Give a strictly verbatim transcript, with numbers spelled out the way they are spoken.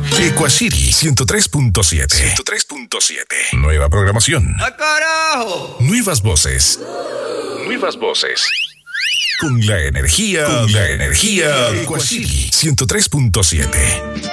Equacity ciento tres punto siete. ciento tres punto siete. Nueva programación. ¡Ah, carajo! Nuevas voces. Nuevas voces. Con la energía. Con la energía. Equacity ciento tres punto siete.